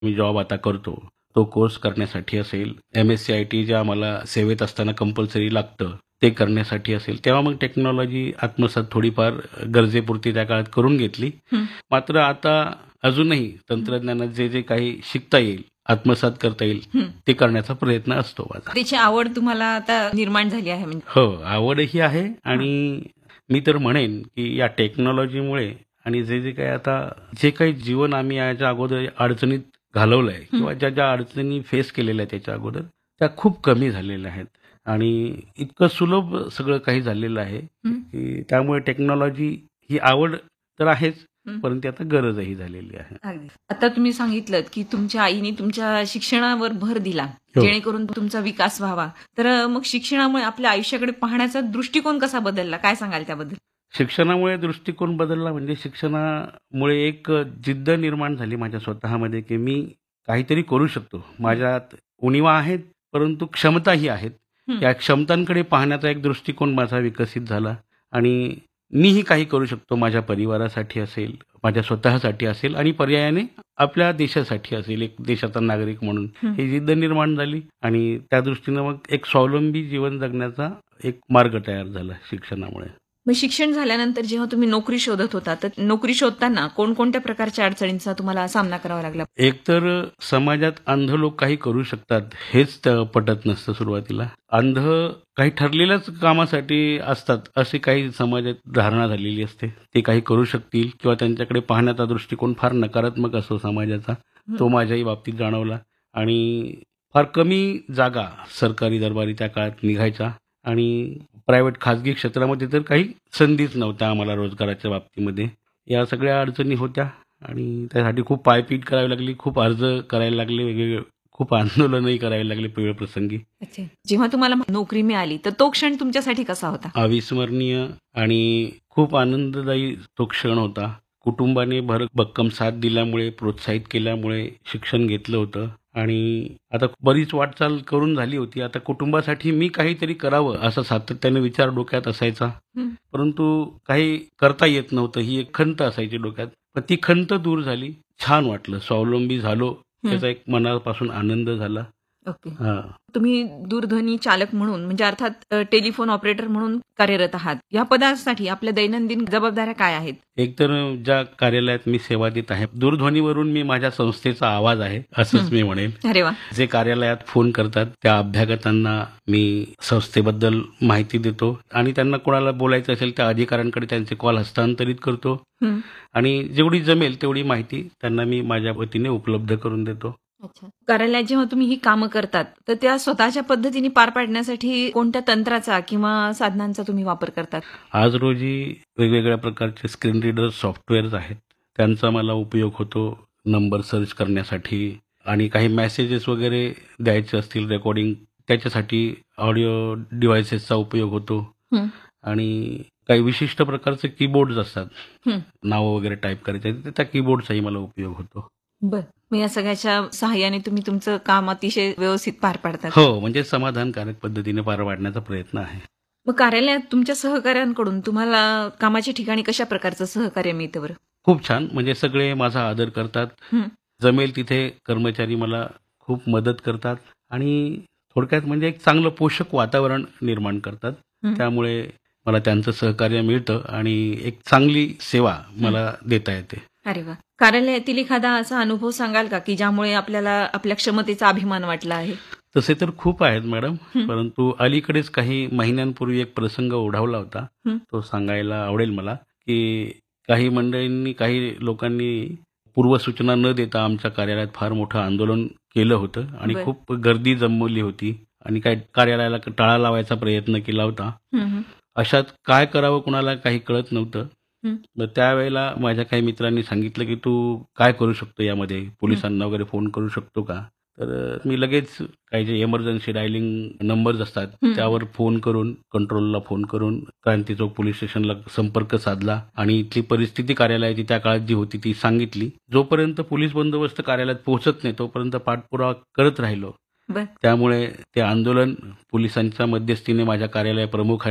मी job आता करतो, तो कोर्स करण्यासाठी असेल, MSc-IT जे आम्हाला सेवेत असताना कंपल्सरी लागतं, ते करण्यासाठी असेल, तेव्हा मग टेक्नॉलॉजी आत्मसात थोडीफार गरजेपुरती त्या काळात करून घेतली. हं. मात्र आता अजूनही तंत्रज्ञानात जे जे काही शिकता येईल, आत्मसात करता येईल, हं. ते करण्याचा प्रयत्न असतो माझा. त्याची आवड तुम्हाला आता निर्माण झाली आहे म्हणजे. हो, आवडही आहे आणि मी तर म्हणेन, की या टेक्नॉलॉजीमुळे आणि जे जे काही आता जे काही जीवन आम्ही याच्या अगोदर अडचणीत घालवलंय किंवा ज्या ज्या अडचणी फेस केलेल्या आहेत त्याच्या अगोदर, त्या खूप कमी झालेल्या आहेत आणि इतकं सुलभ सगळं काही झालेलं आहे, हं. की त्यामुळे टेक्नॉलॉजी ही आवड तर आहेच, हं. परंतु आता गरजही झालेली आहे. अगदी. आता तुम्ही सांगितलं की तुमच्या आईने तुमच्या शिक्षणावर भर दिला हो. जेणेकरून तुमचा विकास व्हावा. तर मग शिक्षणामुळे आपल्या आयुष्याकडे पाहण्याचा दृष्टिकोन कसा बदलला? काय सांगाल त्याबद्दल? शिक्षणामुळे दृष्टिकोन बदलला म्हणजे शिक्षणामुळे एक जिद्द निर्माण झाली माझ्या स्वतःमध्ये, की मी काहीतरी करू शकतो. माझ्यात उणिवा आहेत, परंतु क्षमताही आहेत. हं. या क्षमतांकडे पाहण्याचा एक दृष्टिकोन माझा विकसित झाला आणि मीही काही करू शकतो. माझ्या परिवारासाठी असेल, माझ्या स्वतःसाठी असेल आणि पर्यायाने आपल्या देशासाठी असेल, एक देशाचा नागरिक म्हणून हं. ही जिद्द निर्माण झाली आणि त्या दृष्टीनं मग एक स्वावलंबी जीवन जगण्याचा एक मार्ग तयार झाला शिक्षणामुळे. मग शिक्षण झाल्यानंतर जेव्हा तुम्ही नोकरी शोधत होता, तर नोकरी शोधताना कोणकोणत्या प्रकारच्या अडचणींचा तुम्हाला सामना करावा लागला? एकतर समाजात अंध लोक काही करू शकतात हेच पटत नसतं सुरुवातीला. अंध काही ठरलेल्याच कामासाठी असतात अशी काही समाजात धारणा झालेली असते. ते काही करू शकतील किंवा त्यांच्याकडे पाहण्याचा दृष्टिकोन फार नकारात्मक असतो समाजाचा. तो माझ्याही बाबतीत जाणवला आणि फार कमी जागा सरकारी दरबारी त्या काळात निघायच्या आणि प्रायव्हेट खाजगी क्षेत्रामध्ये तर काही संधीच नव्हत्या आम्हाला रोजगाराच्या बाबतीमध्ये. या सगळ्या अडचणी होत्या आणि त्यासाठी खूप पायपीट करावी लागली, खूप अर्ज करायला लागले वेगवेगळे, खूप आंदोलनही करावे लागले वेळप्रसंगी. अच्छा. जेव्हा तुम्हाला नोकरी मिळाली, तर तो क्षण तुमच्यासाठी कसा होता? अविस्मरणीय आणि खूप आनंददायी तो क्षण होता. कुटुंबाने भक्कम साथ दिल्यामुळे, प्रोत्साहित केल्यामुळे शिक्षण घेतलं होतं आणि आता बरीच वाटचाल करून झाली होती. आता कुटुंबासाठी मी काहीतरी करावं असा सातत्याने विचार डोक्यात असायचा. हं. परंतु काही करता येत नव्हतं. ही एक खंत असायची डोक्यात. पण ती खंत दूर झाली. छान वाटलं. स्वावलंबी झालो. त्याचा एक मनापासून आनंद झाला. ओके. हां. तुम्ही दूरध्वनी चालक म्हणून म्हणजे अर्थात टेलिफोन ऑपरेटर म्हणून कार्यरत आहात. या पदासाठी आपल्या दैनंदिन जबाबदाऱ्या काय आहेत? एकतर ज्या कार्यालयात मी सेवा देत आहे, दूरध्वनीवरून मी माझ्या संस्थेचा आवाज आहे, असंच मी म्हणेन. अरे वा. जे कार्यालयात फोन करतात त्या अभ्यागतांना मी संस्थेबद्दल माहिती देतो आणि त्यांना कोणाला बोलायचं असेल त्या अधिकाऱ्यांकडे त्यांचे कॉल हस्तांतरित करतो हं. आणि जेवढी जमेल तेवढी माहिती त्यांना मी माझ्या वतीने उपलब्ध करून देतो. अच्छा. कार्यालयात जेव्हा तुम्ही ही कामं करतात, तर त्या स्वतःच्या पद्धतीने पार पाडण्यासाठी कोणत्या तंत्राचा किंवा साधनांचा तुम्ही वापर करतात? आज रोजी वेगवेगळ्या प्रकारचे स्क्रीन रीडर सॉफ्टवेअर्स आहेत. त्यांचा मला उपयोग होतो नंबर सर्च करण्यासाठी आणि काही मेसेजेस वगैरे द्यायचे असतील रेकॉर्डिंग त्याच्यासाठी ऑडिओ डिव्हायसेसचा उपयोग होतो हं. आणि काही विशिष्ट प्रकारचे कीबोर्ड्स असतात. हं. नावं वगैरे टाईप करायचे तर त्या कीबोर्डचाही मला उपयोग होतो. बरं. मग या सगळ्याच्या सहाय्याने तुम्ही तुमचं काम अतिशय व्यवस्थित पार पाडतात. हो, म्हणजे समाधानकारक पद्धतीने पार पाडण्याचा प्रयत्न आहे. मग कार्यालयात तुमच्या सहकाऱ्यांकडून तुम्हाला कामाच्या ठिकाणी कशा प्रकारचं सहकार्य मिळतं बरं? खूप छान. म्हणजे सगळे माझा आदर करतात. हं. जमेल तिथे कर्मचारी मला खूप मदत करतात आणि थोडक्यात म्हणजे एक चांगलं पोषक वातावरण निर्माण करतात. हं. त्यामुळे मला त्यांचं सहकार्य मिळतं आणि एक चांगली सेवा मला देता येते. अरे वा. कार्यालयातील एखादा असा अनुभव सांगाल का की ज्यामुळे आपल्याला आपल्या क्षमतेचा अभिमान वाटला आहे? तसे तर खूप आहेत मॅडम, हं. परंतु अलीकडेच काही महिन्यांपूर्वी एक प्रसंग ओढावला होता. हं. तो सांगायला आवडेल मला, की काही मंडळींनी, काही लोकांनी पूर्वसूचना न देता आमच्या कार्यालयात फार मोठं आंदोलन केलं होतं आणि बरं. खूप गर्दी जमवली होती आणि काय कार्यालयाला टाळा लावायचा प्रयत्न केला होता. हं, हं. अशात काय करावं कुणाला काही कळत नव्हतं. हं. मग त्यावेळेला माझ्या काही मित्रांनी सांगितलं, की "तू काय करू शकतो यामध्ये? पोलिसांना वगैरे फोन करू शकतो का?" तर मी लगेच काही जे इमर्जन्सी डायलिंग नंबर्स असतात हं. त्यावर फोन करून, कंट्रोलला फोन करून क्रांती चौक पोलीस स्टेशनला संपर्क साधला आणि इथली परिस्थिती कार्यालयाची त्या काळात जी होती ती सांगितली. जोपर्यंत पोलीस बंदोबस्त कार्यालयात पोहोचत नाही तोपर्यंत पाठपुरावा करत राहिलो. बरं. त्यामुळे ते आंदोलन पोलिसांच्या मध्यस्थीने माझ्या कार्यालय प्रमुखांनी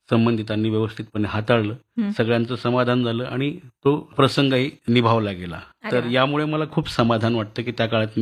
संबंधितांनी व्यवस्थितपणे हाताळलं. हं. सगळ्यांचं समाधान झालं आणि तो प्रसंगही निभावला गेला. अरे तर वा. यामुळे मला खूप समाधान वाटतं, की त्या काळात